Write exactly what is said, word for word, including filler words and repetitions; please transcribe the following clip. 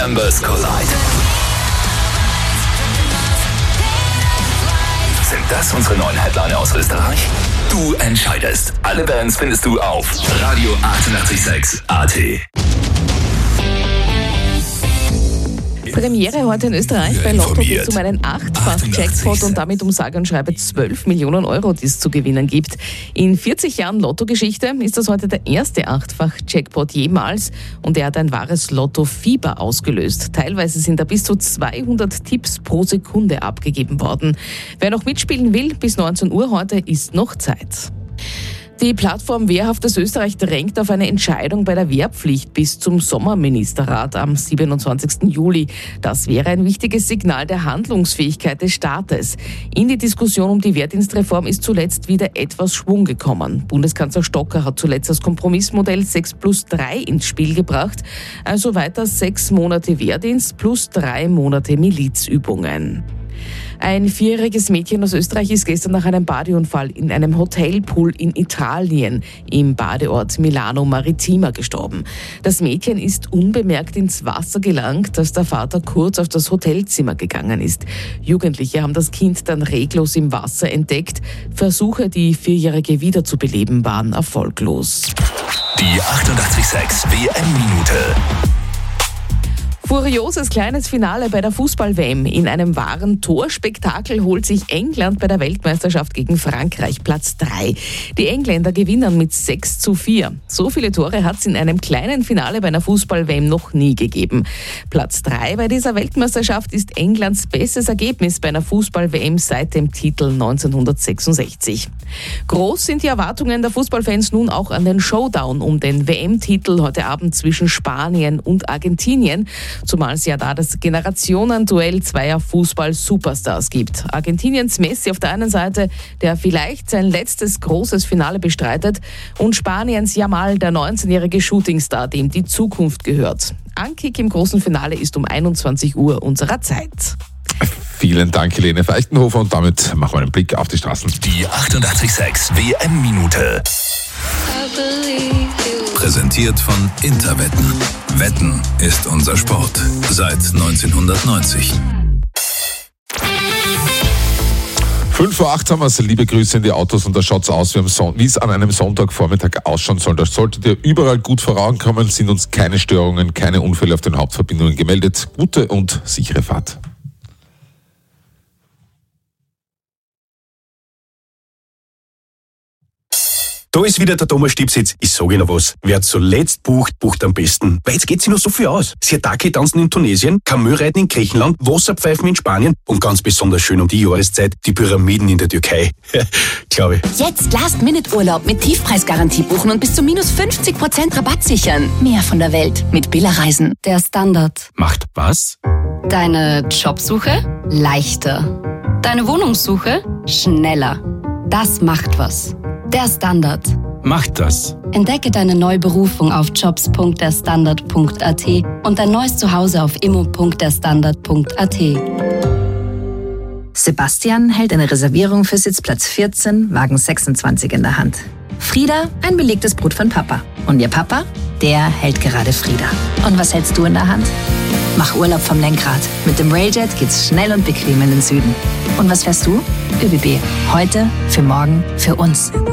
Members Collide. Sind das unsere neuen Headliner aus Österreich? Du entscheidest. Alle Bands findest du auf Radio achtundachtzig Komma sechs A T. Premiere heute in Österreich. Bei Lotto geht es um einen Achtfach-Jackpot und damit um sage und schreibe zwölf Millionen Euro, die es zu gewinnen gibt. In vierzig Jahren Lotto-Geschichte ist das heute der erste Achtfach-Jackpot jemals und er hat ein wahres Lotto-Fieber ausgelöst. Teilweise sind da bis zu zweihundert Tipps pro Sekunde abgegeben worden. Wer noch mitspielen will, bis neunzehn Uhr heute ist noch Zeit. Die Plattform Wehrhaftes Österreich drängt auf eine Entscheidung bei der Wehrpflicht bis zum Sommerministerrat am siebenundzwanzigsten Juli. Das wäre ein wichtiges Signal der Handlungsfähigkeit des Staates. In die Diskussion um die Wehrdienstreform ist zuletzt wieder etwas Schwung gekommen. Bundeskanzler Stocker hat zuletzt das Kompromissmodell sechs plus drei ins Spiel gebracht, also weiter sechs Monate Wehrdienst plus drei Monate Milizübungen. Ein vierjähriges Mädchen aus Österreich ist gestern nach einem Badeunfall in einem Hotelpool in Italien im Badeort Milano Maritima gestorben. Das Mädchen ist unbemerkt ins Wasser gelangt, als der Vater kurz auf das Hotelzimmer gegangen ist. Jugendliche haben das Kind dann reglos im Wasser entdeckt. Versuche, die Vierjährige wiederzubeleben, waren erfolglos. Die achtundachtzig Komma sechs W M-Minute. Furioses kleines Finale bei der Fußball-W M. In einem wahren Torspektakel holt sich England bei der Weltmeisterschaft gegen Frankreich Platz drei. Die Engländer gewinnen mit sechs zu vier. So viele Tore hat es in einem kleinen Finale bei einer Fußball-W M noch nie gegeben. Platz drei bei dieser Weltmeisterschaft ist Englands bestes Ergebnis bei einer Fußball-W M seit dem Titel neunzehnhundertsechsundsechzig. Groß sind die Erwartungen der Fußballfans nun auch an den Showdown um den W M-Titel heute Abend zwischen Spanien und Argentinien. Zumal es ja da das Generationenduell zweier Fußball-Superstars gibt. Argentiniens Messi auf der einen Seite, der vielleicht sein letztes großes Finale bestreitet, und Spaniens Yamal, der neunzehnjährige Shootingstar, dem die Zukunft gehört. Ankick im großen Finale ist um einundzwanzig Uhr unserer Zeit. Vielen Dank, Helene Feichtenhofer, und damit machen wir einen Blick auf die Straßen. Die achtundachtzig Komma sechs W M-Minute. Präsentiert von Interwetten. Wetten ist unser Sport. Seit neunzehnhundertneunzig. Fünf vor acht haben wir es. Liebe Grüße in die Autos, und da schaut's aus, wie es an einem Sonntagvormittag ausschauen soll. Da solltet ihr überall gut vorankommen, sind uns keine Störungen, keine Unfälle auf den Hauptverbindungen gemeldet. Gute und sichere Fahrt. Da ist wieder der Thomas Stipsitz. Ich sage Ihnen was. Wer zuletzt bucht, bucht am besten. Weil jetzt geht sich noch so viel aus. Siatake tanzen in Tunesien, Kamelreiten in Griechenland, Wasserpfeifen in Spanien und ganz besonders schön um die Jahreszeit die Pyramiden in der Türkei. Glaube ich. Jetzt Last-Minute-Urlaub mit Tiefpreisgarantie buchen und bis zu minus fünfzig Prozent Rabatt sichern. Mehr von der Welt mit Billa Reisen. Der Standard. Macht was? Deine Jobsuche leichter. Deine Wohnungssuche schneller. Das macht was. Der Standard. Macht das. Entdecke deine neue Berufung auf jobs punkt der standard punkt a t und dein neues Zuhause auf immo punkt der standard punkt a t. Sebastian hält eine Reservierung für Sitzplatz vierzehn, Wagen sechsundzwanzig in der Hand. Frieda ein belegtes Brot von Papa. Und ihr Papa, der hält gerade Frieda. Und was hältst du in der Hand? Mach Urlaub vom Lenkrad. Mit dem Railjet geht's schnell und bequem in den Süden. Und was fährst du? ÖBB. Heute, für morgen, für uns.